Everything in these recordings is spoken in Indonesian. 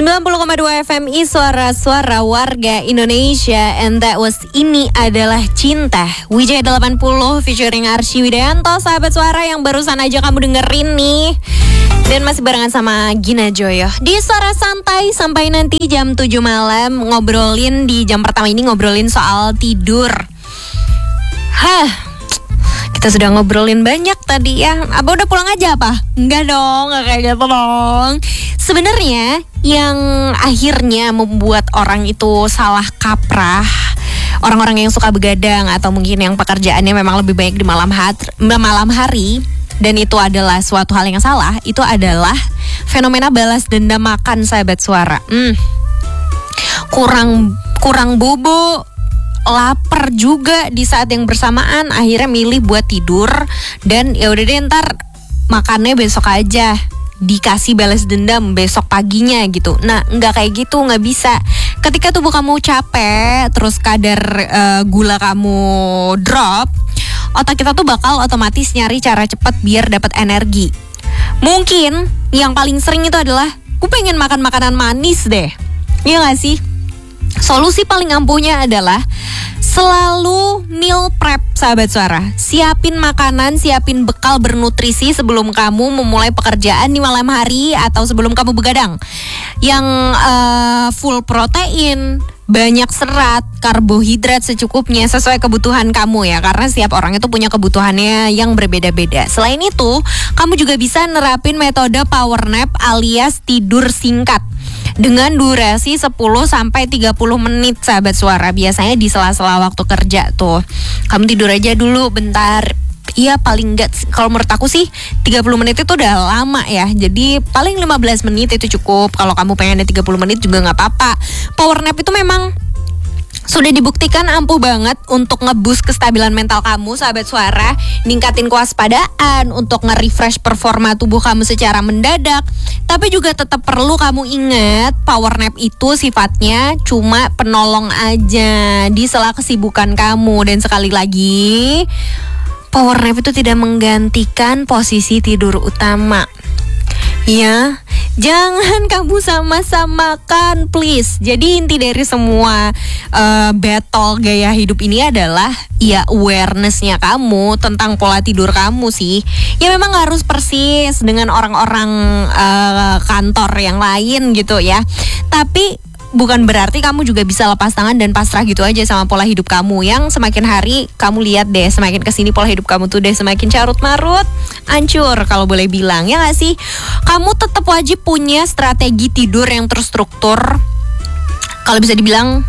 90,2 FMI Suara-suara warga Indonesia. And that was Ini Adalah Cinta Wijaya 80 featuring Arsy Widayanto. Sahabat suara yang barusan aja kamu dengerin nih. Dan masih barengan sama Gina Joyo di Suara Santai sampai nanti jam 7 malam. Ngobrolin di jam pertama ini, ngobrolin soal tidur. Kita sudah ngobrolin banyak tadi ya. Abah udah pulang aja apa? Enggak dong, enggak kayak gitu dong. Sebenarnya yang akhirnya membuat orang itu salah kaprah, orang-orang yang suka begadang atau mungkin yang pekerjaannya memang lebih banyak di malam hari, dan itu adalah suatu hal yang salah, itu adalah fenomena balas dendam makan, sahabat suara. Kurang bobo, lapar juga di saat yang bersamaan, akhirnya milih buat tidur dan ya udah deh ntar makannya besok aja, dikasih balas dendam besok paginya gitu. Nah, nggak kayak gitu, nggak bisa. Ketika tubuh kamu capek, terus kadar gula kamu drop, otak kita tuh bakal otomatis nyari cara cepat biar dapat energi. Mungkin yang paling sering itu adalah gue pengen makan makanan manis deh. Iya nggak sih? Solusi paling ampuhnya adalah selalu meal prep, sahabat suara. Siapin makanan, siapin bekal bernutrisi sebelum kamu memulai pekerjaan di malam hari atau sebelum kamu begadang. Yang full protein, banyak serat, karbohidrat secukupnya sesuai kebutuhan kamu ya. Karena setiap orang itu punya kebutuhannya yang berbeda-beda. Selain itu, kamu juga bisa nerapin metode power nap alias tidur singkat dengan durasi 10-30 menit, sahabat suara. Biasanya di sela-sela waktu kerja tuh kamu tidur aja dulu bentar. Iya, paling enggak, kalau menurut aku sih 30 menit itu udah lama ya. Jadi paling 15 menit itu cukup. Kalau kamu pengennya 30 menit juga gak apa-apa. Power nap itu memang sudah dibuktikan ampuh banget untuk nge-boost kestabilan mental kamu, sahabat suara. Ningkatin kewaspadaan, untuk nge-refresh performa tubuh kamu secara mendadak. Tapi juga tetap perlu kamu ingat, power nap itu sifatnya cuma penolong aja di sela kesibukan kamu. Dan sekali lagi, power nap itu tidak menggantikan posisi tidur utama. Ya, jangan kamu sama-samakan, please. Jadi inti dari semua battle gaya hidup ini adalah ya awareness-nya kamu tentang pola tidur kamu sih. Ya memang harus persis dengan orang-orang kantor yang lain gitu ya. Tapi bukan berarti kamu juga bisa lepas tangan dan pasrah gitu aja sama pola hidup kamu yang semakin hari kamu lihat deh, semakin kesini pola hidup kamu tuh deh semakin carut marut, hancur kalau boleh bilang, ya gak sih? Kamu tetap wajib punya strategi tidur yang terstruktur. Kalau bisa dibilang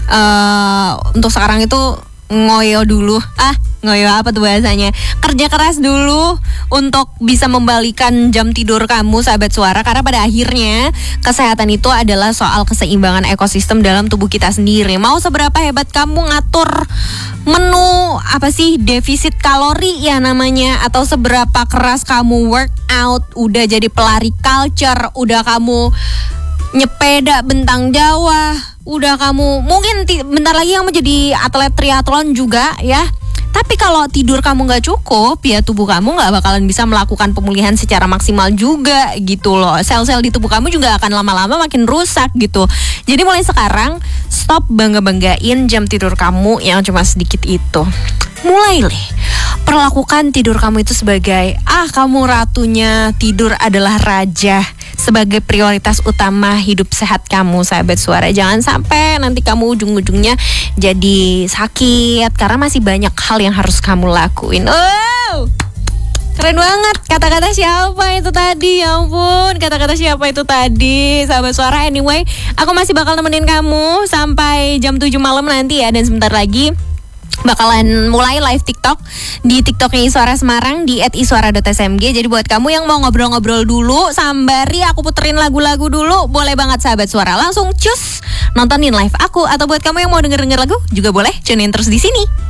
untuk sekarang itu ngoyo dulu. Ngoyo apa tuh bahasanya? Kerja keras dulu untuk bisa membalikan jam tidur kamu, sahabat suara. Karena pada akhirnya kesehatan itu adalah soal keseimbangan ekosistem dalam tubuh kita sendiri. Mau seberapa hebat kamu ngatur menu defisit kalori ya namanya, atau seberapa keras kamu workout, udah jadi pelari culture, udah kamu nyepeda bentang Jawa, udah kamu mungkin bentar lagi kamu jadi atlet triathlon juga ya. Tapi kalau tidur kamu gak cukup, ya tubuh kamu gak bakalan bisa melakukan pemulihan secara maksimal juga gitu loh. Sel-sel di tubuh kamu juga akan lama-lama makin rusak gitu. Jadi mulai sekarang, stop bangga-banggain jam tidur kamu yang cuma sedikit itu. Mulai perlakukan tidur kamu itu sebagai kamu ratunya, tidur adalah raja, sebagai prioritas utama hidup sehat kamu, sahabat suara. Jangan sampai nanti kamu ujung-ujungnya jadi sakit karena masih banyak hal yang harus kamu lakuin. Keren banget kata-kata siapa itu tadi, ya ampun, kata-kata siapa itu tadi, sahabat suara. Anyway, aku masih bakal nemenin kamu sampai jam 7 malam nanti ya. Dan sebentar lagi bakalan mulai live TikTok di TikToknya Iswara Semarang di @iswara.smg. Jadi buat kamu yang mau ngobrol-ngobrol dulu sambari aku puterin lagu-lagu dulu, boleh banget, sahabat suara. Langsung cus nontonin live aku. Atau buat kamu yang mau denger-denger lagu juga boleh tune in terus di sini.